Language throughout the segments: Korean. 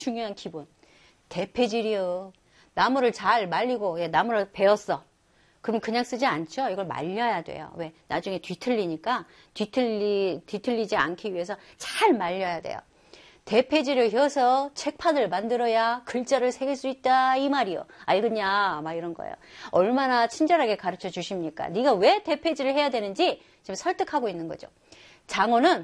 중요한 기본. 대패질이요. 나무를 잘 말리고, 나무를 베었어. 그럼 그냥 쓰지 않죠? 이걸 말려야 돼요. 왜? 나중에 뒤틀리니까 뒤틀리지 않기 위해서 잘 말려야 돼요. 대패질을 해서 책판을 만들어야 글자를 새길 수 있다 이 말이요. 알겠냐? 막 이런 거예요. 얼마나 친절하게 가르쳐 주십니까? 네가 왜 대패질을 해야 되는지 지금 설득하고 있는 거죠. 장어는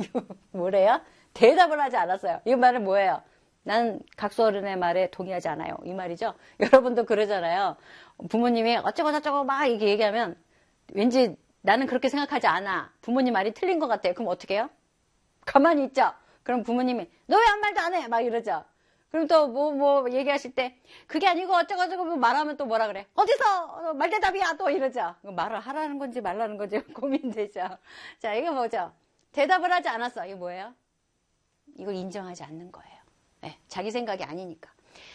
뭐래요? 대답을 하지 않았어요. 이 말은 뭐예요? 난 각수 어른의 말에 동의하지 않아요. 이 말이죠. 여러분도 그러잖아요. 부모님이 어쩌고 저쩌고 막 이렇게 얘기하면 왠지 나는 그렇게 생각하지 않아. 부모님 말이 틀린 것 같아요. 그럼 어떻게 해요? 가만히 있죠. 그럼 부모님이 너 왜 아무 말도 안 해? 막 이러죠. 그럼 또 뭐 얘기하실 때 그게 아니고 어쩌고 저쩌고 말하면 또 뭐라 그래? 어디서 말대답이야? 또 이러죠. 말을 하라는 건지 말라는 건지 고민되죠. 자, 이거 뭐죠? 대답을 하지 않았어. 이게 뭐예요? 이걸 인정하지 않는 거예요. 네, 자기 생각이 아니니까.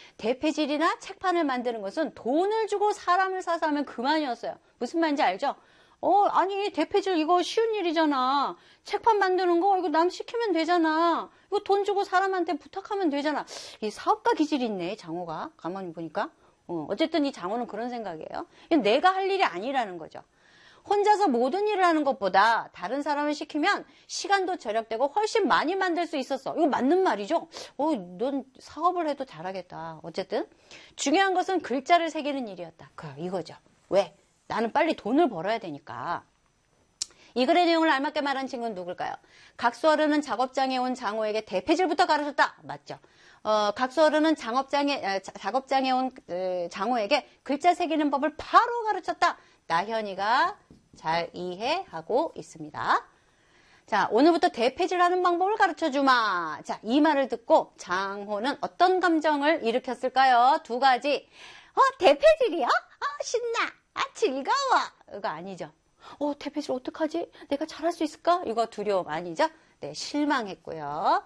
대패질이나 책판을 만드는 것은 돈을 주고 사람을 사서 하면 그만이었어요. 무슨 말인지 알죠? 아니 대패질 이거 쉬운 일이잖아. 책판 만드는 거 이거 남 시키면 되잖아. 이거 돈 주고 사람한테 부탁하면 되잖아. 이 사업가 기질이 있네 장어가. 가만히 보니까. 어쨌든 이 장어는 그런 생각이에요. 이건 내가 할 일이 아니라는 거죠. 혼자서 모든 일을 하는 것보다 다른 사람을 시키면 시간도 절약되고 훨씬 많이 만들 수 있었어. 이거 맞는 말이죠? 넌 사업을 해도 잘하겠다. 어쨌든 중요한 것은 글자를 새기는 일이었다. 이거죠. 왜? 나는 빨리 돈을 벌어야 되니까. 이 글의 내용을 알맞게 말한 친구는 누굴까요? 각수 어른은 작업장에 온 장어에게 대패질부터 가르쳤다. 맞죠? 각수 어른은 작업장에 온 장어에게 글자 새기는 법을 바로 가르쳤다. 나현이가 잘 이해하고 있습니다. 자, 오늘부터 대패질하는 방법을 가르쳐주마. 자, 이 말을 듣고 장호는 어떤 감정을 일으켰을까요? 두 가지. 대패질이야? 신나. 즐거워. 이거 아니죠. 대패질 어떡하지? 내가 잘할 수 있을까? 이거 두려움 아니죠? 네, 실망했고요.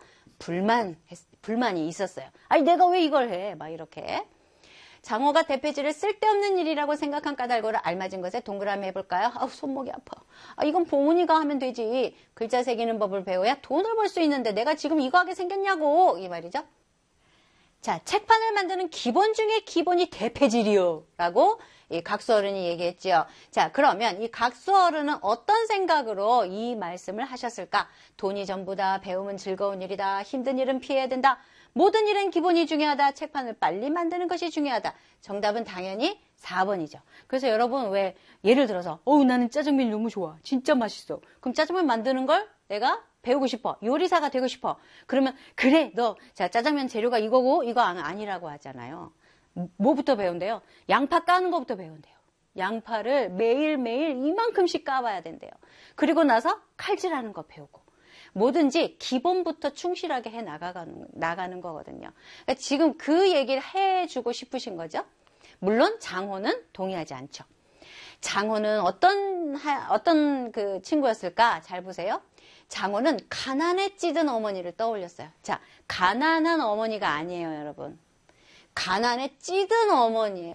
불만이 있었어요. 아니, 내가 왜 이걸 해? 막 이렇게. 장어가 대패질을 쓸데없는 일이라고 생각한 까닭으로 알맞은 것에 동그라미 해볼까요? 손목이 아파. 이건 봉은이가 하면 되지. 글자 새기는 법을 배워야 돈을 벌 수 있는데 내가 지금 이거 하게 생겼냐고. 이 말이죠. 자, 책판을 만드는 기본 중에 기본이 대패질이요. 라고 이 각수 어른이 얘기했지요. 자, 그러면 이 각수 어른은 어떤 생각으로 이 말씀을 하셨을까? 돈이 전부다. 배움은 즐거운 일이다. 힘든 일은 피해야 된다. 모든 일은 기본이 중요하다. 책판을 빨리 만드는 것이 중요하다. 정답은 당연히 4번이죠. 그래서 여러분 왜 예를 들어서 나는 짜장면이 너무 좋아. 진짜 맛있어. 그럼 짜장면 만드는 걸 내가 배우고 싶어. 요리사가 되고 싶어. 그러면 그래 자 짜장면 재료가 이거고 이거 아니라고 하잖아요. 뭐부터 배운대요? 양파 까는 것부터 배운대요. 양파를 매일매일 이만큼씩 까봐야 된대요. 그리고 나서 칼질하는 거 배우고. 뭐든지 기본부터 충실하게 해 나가는 거거든요. 그러니까 지금 그 얘기를 해주고 싶으신 거죠. 물론 장호는 동의하지 않죠. 장호는 어떤 그 친구였을까? 잘 보세요. 장호는 가난에 찌든 어머니를 떠올렸어요. 자, 가난한 어머니가 아니에요, 여러분. 가난에 찌든 어머니예요.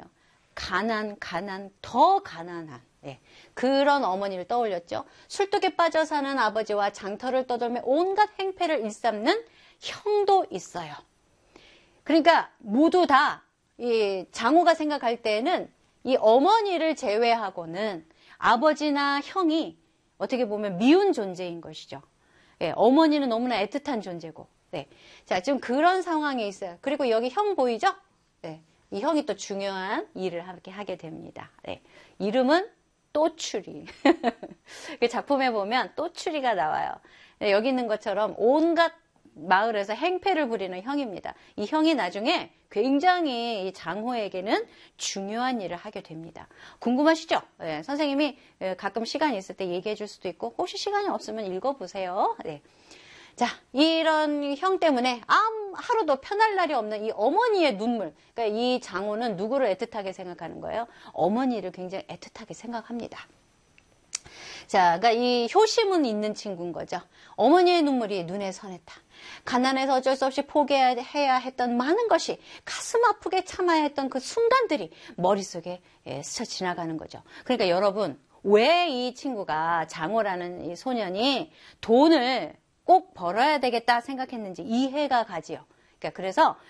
더 가난한. 네, 그런 어머니를 떠올렸죠. 술독에 빠져 사는 아버지와 장터를 떠돌며 온갖 행패를 일삼는 형도 있어요. 그러니까 모두 다 이 장호가 생각할 때는 이 어머니를 제외하고는 아버지나 형이 어떻게 보면 미운 존재인 것이죠. 예, 어머니는 너무나 애틋한 존재고. 네. 자, 지금 그런 상황에 있어요. 그리고 여기 형 보이죠? 네. 이 형이 또 중요한 일을 하게 됩니다. 네. 이름은 또추리. 그 작품에 보면 또추리가 나와요. 네, 여기 있는 것처럼 온갖 마을에서 행패를 부리는 형입니다. 이 형이 나중에 굉장히 이 장호에게는 중요한 일을 하게 됩니다. 궁금하시죠? 네, 선생님이 가끔 시간이 있을 때 얘기해 줄 수도 있고 혹시 시간이 없으면 읽어보세요. 네. 자, 이런 형 때문에 하루도 편할 날이 없는 이 어머니의 눈물. 그러니까 이 장호는 누구를 애틋하게 생각하는 거예요? 어머니를 굉장히 애틋하게 생각합니다. 자, 그러니까 이 효심은 있는 친구인 거죠. 어머니의 눈물이 눈에 선했다. 가난해서 어쩔 수 없이 포기해야 했던 많은 것이 가슴 아프게 참아야 했던 그 순간들이 머릿속에 스쳐 지나가는 거죠. 그러니까 여러분, 왜 이 친구가 장호라는 이 소년이 돈을 꼭 벌어야 되겠다 생각했는지 이해가 가지요. 그러니까 그래서